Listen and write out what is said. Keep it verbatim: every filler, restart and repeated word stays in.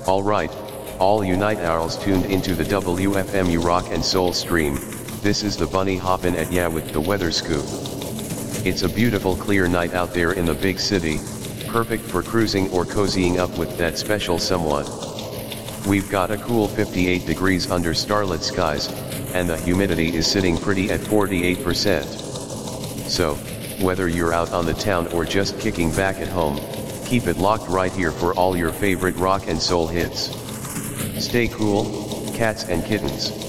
Alright, all you night owls tuned into the W F M U Rock and Soul stream. This is the Bunny hoppin' at ya with the weather scoop. It's a beautiful clear night out there in the big city, perfect for cruising or cozying up with that special someone. We've got a cool fifty-eight degrees under starlit skies, and the humidity is sitting pretty at forty-eight percent. So, whether you're out on the town or just kicking back at home, keep it locked right here for all your favorite rock and soul hits. Stay cool, cats and kittens.